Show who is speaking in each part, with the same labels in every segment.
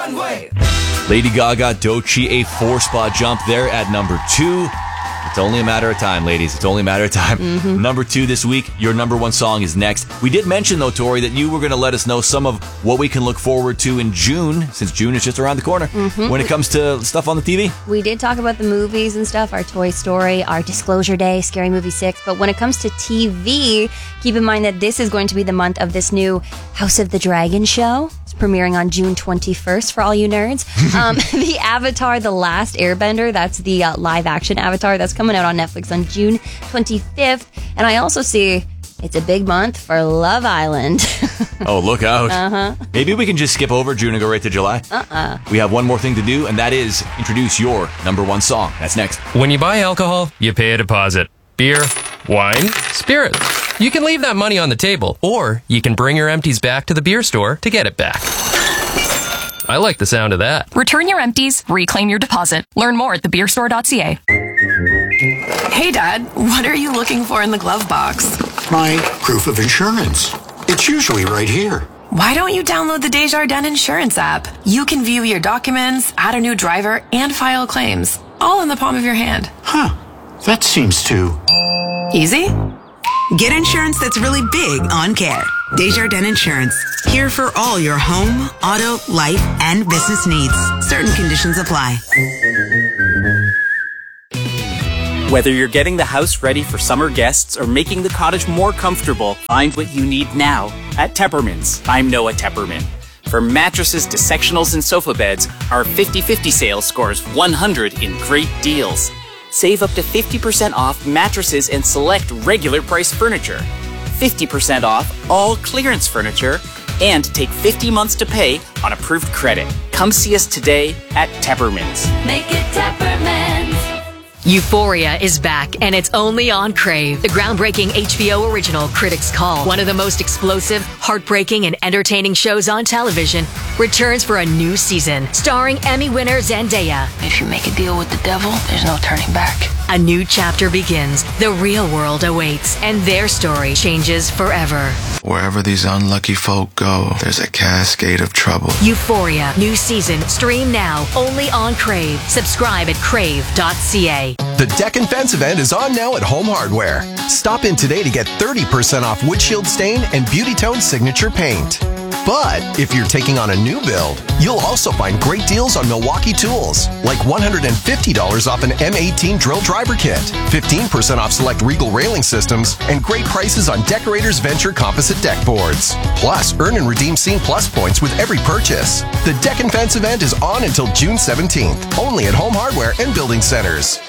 Speaker 1: Runway.
Speaker 2: Lady Gaga, Doechii, a 4-spot jump there at number 2. It's only a matter of time, ladies. It's only a matter of time. Number 2 this week, your number 1 song is next. We did mention, though, Tori, that you were going to let us know some of what we can look forward to in June, since June is just around the corner, when it comes to stuff on the TV.
Speaker 3: We did talk about the movies and stuff, our Toy Story, our Disclosure Day, Scary Movie 6. But when it comes to TV, keep in mind that this is going to be the month of this new House of the Dragon show. It's premiering on June 21st for all you nerds. The Avatar, The Last Airbender, that's the live-action Avatar. That's coming out on Netflix on June 25th. And I also see it's a big month for Love Island.
Speaker 2: Oh, look out. Maybe we can just skip over June and go right to July. We have one more thing to do, and that is introduce your number 1 song. That's next.
Speaker 4: When you buy alcohol, you pay a deposit. Beer, wine, spirits. You can leave that money on the table, or you can bring your empties back to the beer store to get it back. I like the sound of that.
Speaker 5: Return your empties, reclaim your deposit. Learn more at thebeerstore.ca.
Speaker 6: Hey, Dad, what are you looking for in the glove box?
Speaker 7: My proof of insurance. It's usually right here.
Speaker 6: Why don't you download the Desjardins Insurance app? You can view your documents, add a new driver, and file claims, all in the palm of your hand.
Speaker 7: Huh. That seems too...
Speaker 6: easy?
Speaker 8: Get insurance that's really big on care. Desjardins Insurance. Here for all your home, auto, life, and business needs. Certain conditions apply.
Speaker 9: Whether you're getting the house ready for summer guests or making the cottage more comfortable, find what you need now at Tepperman's. I'm Noah Tepperman. From mattresses to sectionals and sofa beds, our 50/50 sale scores 100 in great deals. Save up to 50% off mattresses and select regular price furniture, 50% off all clearance furniture, and take 50 months to pay on approved credit. Come see us today at Tepperman's.
Speaker 1: Make it Tepperman's.
Speaker 10: Euphoria is back, and it's only on Crave. The groundbreaking HBO original Critics' Call, one of the most explosive, heartbreaking, and entertaining shows on television, returns for a new season, starring Emmy winner Zendaya.
Speaker 11: If you make a deal with the devil, there's no turning back.
Speaker 10: A new chapter begins, the real world awaits, and their story changes forever.
Speaker 12: Wherever these unlucky folk go, there's a cascade of trouble.
Speaker 10: Euphoria, new season, stream now, only on Crave. Subscribe at crave.ca.
Speaker 13: The Deck and Fence event is on now at Home Hardware. Stop in today to get 30% off windshield stain and Beauty Tone signature paint. But if you're taking on a new build, you'll also find great deals on Milwaukee tools, like $150 off an M18 drill driver kit, 15% off select Regal railing systems, and great prices on Decorators Venture composite deck boards. Plus, earn and redeem Scene Plus points with every purchase. The Deck and Fence event is on until June 17th, only at Home Hardware and Building Centers.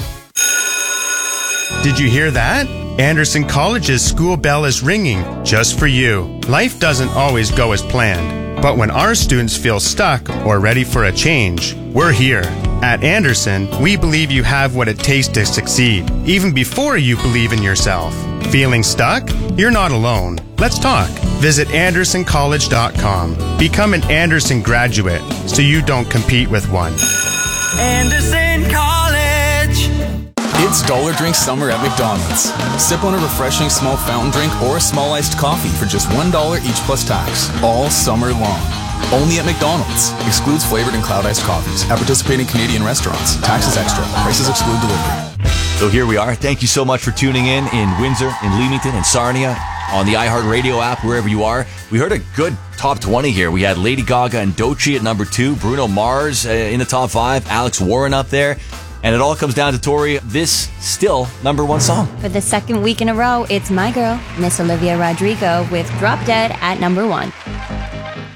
Speaker 14: Did you hear that? Anderson College's school bell is ringing just for you. Life doesn't always go as planned, but when our students feel stuck or ready for a change, we're here. At Anderson, we believe you have what it takes to succeed, even before you believe in yourself. Feeling stuck? You're not alone. Let's talk. Visit AndersonCollege.com. Become an Anderson graduate so you don't compete with one.
Speaker 1: Anderson College.
Speaker 15: It's Dollar Drink Summer at McDonald's. Sip on a refreshing small fountain drink or a small iced coffee for just $1 each plus tax, all summer long. Only at McDonald's. Excludes flavored and cloud iced coffees at participating Canadian restaurants. Taxes extra. Prices exclude delivery.
Speaker 2: So here we are. Thank you so much for tuning in Windsor, in Leamington, in Sarnia, on the iHeartRadio app, wherever you are. We heard a good top 20 here. We had Lady Gaga and Doechii at number 2, Bruno Mars in the top 5, Alex Warren up there. And it all comes down to, Tori, this still number 1 song.
Speaker 3: For the second week in a row, it's my girl, Miss Olivia Rodrigo, with Drop Dead at number 1.